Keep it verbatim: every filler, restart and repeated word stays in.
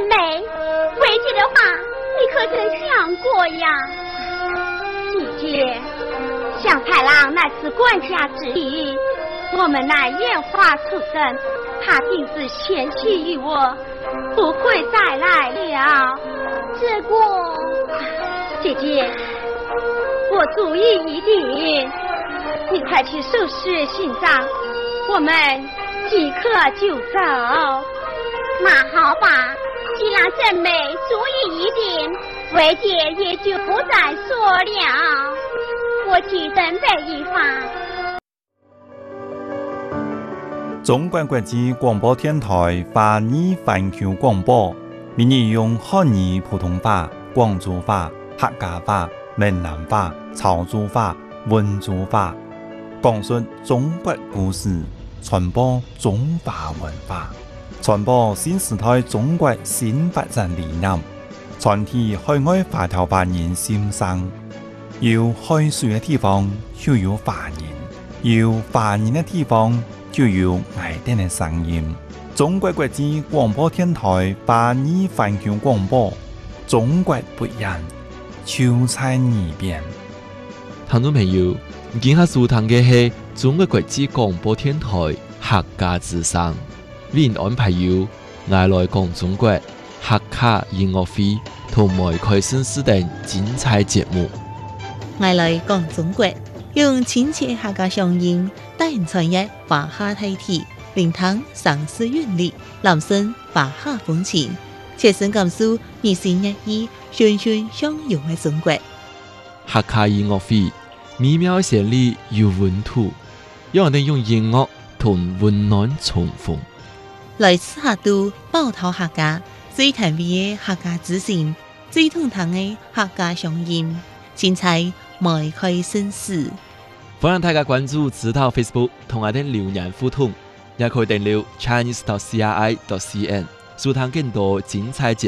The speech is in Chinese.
妹，为姐的话，你可曾想过呀？姐姐，祥太郎乃是管家之一，我们乃烟花出身，他定是嫌弃于我，不会再来了。 结果， 姐姐，我主意已定，你快去收拾行装，我们即刻就走。 那好吧，既然正妹主意已定，为姐也就不再说了。我去准备一番。 中国国际广播电台华语环球广播，每日用汉语普通话、广州话、客家话、闽南话、潮州话、温州话，讲述中国故事，传播中华文化，传播新时代中国新发展理念，传递海外华侨华人心声。有海水的地方就有华人，有华人的地方就有爱丁的声音。中国国际广播电台华语环球广播，中国不一样，就在耳边。 听众朋友，今下收听嘅係中國國際廣播電台客家之聲，為您安排有愛來講中國客家音樂會同埋開新視等精彩節目。 愛來講中國，用親切客家鄉音帶人傳譯華夏大體，聆聽城市韻律，攬聲華夏風情，切身感受日新月異、循循相融嘅中國。 客家音樂會美妙旋律有溫度，讓我哋用音樂同溫暖重逢。 來自客都寶島客家最甜美嘅客家之聲，最通透嘅客家鄉音，精彩邁開新事。 歡迎大家關注指導 Facebook 同我哋留言互動，也可以訂閱 Chinese dot C R I dot C N 收聽更多精彩節目。